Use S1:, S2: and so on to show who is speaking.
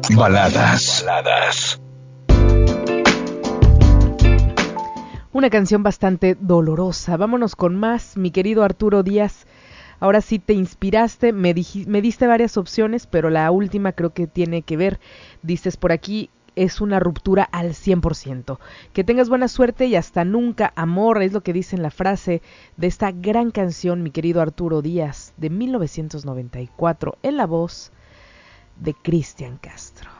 S1: Baladas.
S2: Una canción bastante dolorosa. Vámonos con más, mi querido Arturo Díaz. Ahora sí te inspiraste, me diste varias opciones, pero la última creo que tiene que ver. Dices por aquí, es una ruptura al 100%. Que tengas buena suerte y hasta nunca, amor, es lo que dice en la frase de esta gran canción, mi querido Arturo Díaz, de 1994, en la voz de Cristian Castro.